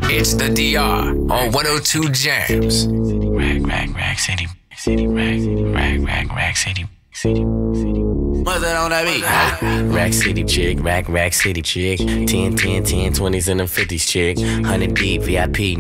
It's the DR on 102 Jams. Rack city, rack city. What's that on that beat? Rack city chick, rack city chick. 10, 20s and them 50s chick. 100 deep VIP.